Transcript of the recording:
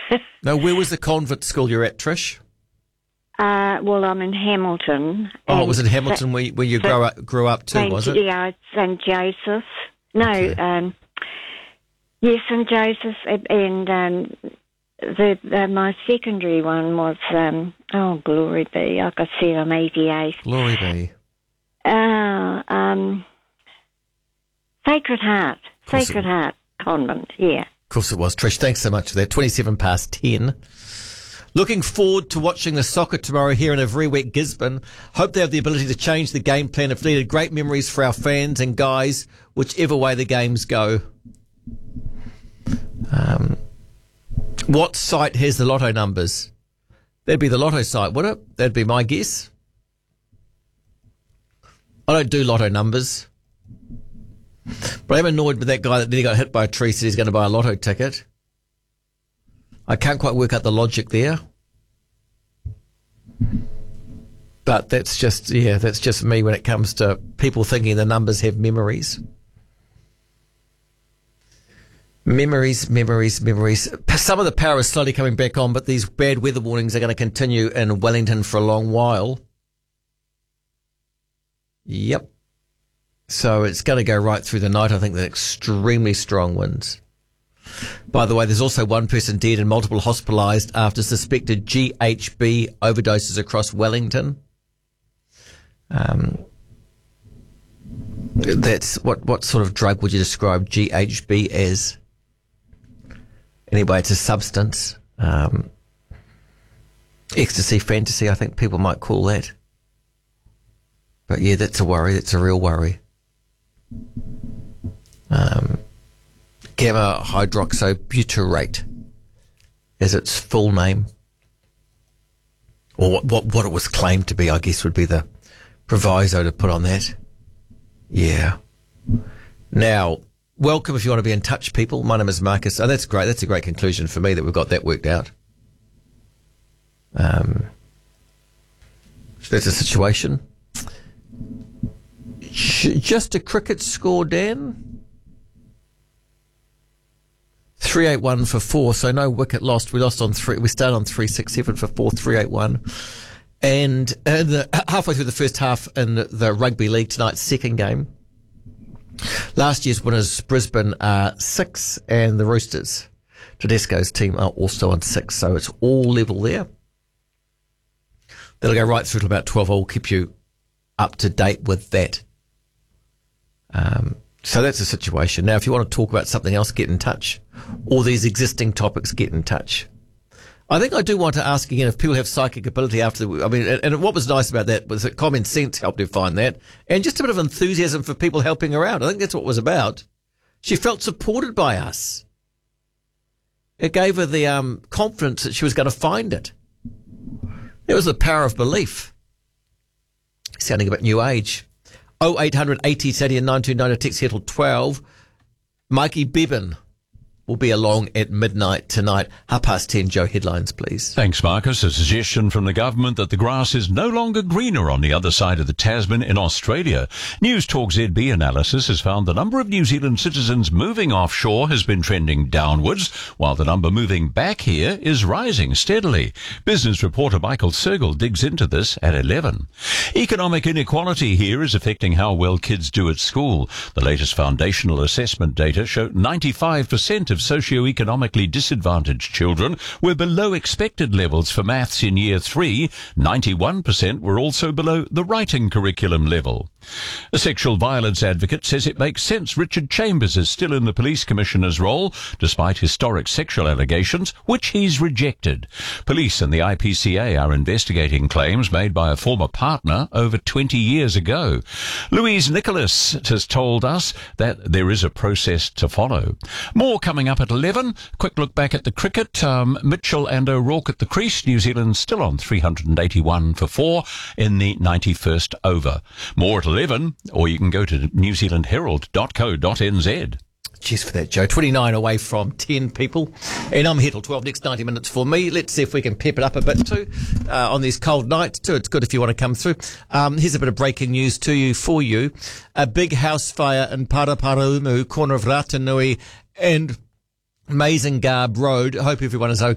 No, where was the convent school you're at, Trish? Well, I'm in Hamilton. Oh, was it Hamilton where you grew up too, was it? Yeah, St. Joseph. No, Okay. yes, St. Joseph, and my secondary one was, glory be, like I said, I'm 88. Glory be. Sacred Heart Convent, yeah. Of course it was. Trish, thanks so much for that. 27 past 10. Looking forward to watching the soccer tomorrow here in a very wet Gisborne. Hope they have the ability to change the game plan. Have needed great memories for our fans and guys, whichever way the games go. What site has the lotto numbers? That'd be the lotto site, would it? That'd be my guess. I don't do lotto numbers. But I'm annoyed with that guy that nearly got hit by a tree, said he's going to buy a lotto ticket. I can't quite work out the logic there. But that's just me when it comes to people thinking the numbers have memories. Memories. Some of the power is slowly coming back on, but these bad weather warnings are going to continue in Wellington for a long while. Yep. So it's going to go right through the night. I think they're extremely strong winds. By the way, there's also one person dead and multiple hospitalised after suspected GHB overdoses across Wellington. That's what sort of drug would you describe GHB as? Anyway, it's a substance. Ecstasy, fantasy, I think people might call that. But yeah, that's a worry. That's a real worry. Gamma hydroxybutyrate is its full name. Or what it was claimed to be, I guess, would be the proviso to put on that. Yeah. Now, welcome if you want to be in touch, people. My name is Marcus. Oh, that's great. That's a great conclusion for me that we've got that worked out. So that's a situation. Just a cricket score, Dan. 381 for 4, so no wicket lost. We lost on 3. We started on 367 for 4, 381. And halfway through the first half in the rugby league tonight's second game, last year's winners Brisbane are 6, and the Roosters, Tedesco's team, are also on 6. So it's all level there. That'll go right through to about 12. I'll keep you up to date with that. So that's the situation. Now, if you want to talk about something else, get in touch. All these existing topics, get in touch. I think I do want to ask again if people have psychic ability and what was nice about that was that common sense helped her find that, and just a bit of enthusiasm for people helping her out. I think that's what it was about. She felt supported by us. It gave her the confidence that she was going to find it. It was the power of belief. Sounding a bit new age. 0800 80 30 and 929 text here till 12. Mikey Bevan will be along at midnight tonight. 10:30, Joe, headlines, please. Thanks, Marcus. A suggestion from the government that the grass is no longer greener on the other side of the Tasman in Australia. News Talk ZB analysis has found the number of New Zealand citizens moving offshore has been trending downwards, while the number moving back here is rising steadily. Business reporter Michael Sergel digs into this at 11. Economic inequality here is affecting how well kids do at school. The latest foundational assessment data show 95% of socioeconomically disadvantaged children were below expected levels for maths in Year 3. 91% were also below the writing curriculum level. A sexual violence advocate says it makes sense Richard Chambers is still in the police commissioner's role, despite historic sexual allegations, which he's rejected. Police and the IPCA are investigating claims made by a former partner over 20 years ago. Louise Nicholas has told us that there is a process to follow. More coming up at 11. Quick look back at the cricket. Mitchell and O'Rourke at the crease. New Zealand still on 381 for 4 in the 91st over. More at 11, or you can go to newzealandherald.co.nz. Cheers for that, Joe. 29 away from 10 people. And I'm here till 12, next 90 minutes for me. Let's see if we can pep it up a bit too on these cold nights too. It's good if you want to come through. Here's a bit of breaking news for you. A big house fire in Paraparaumu, corner of Ratanui and Mazengarb Road. I hope everyone is okay.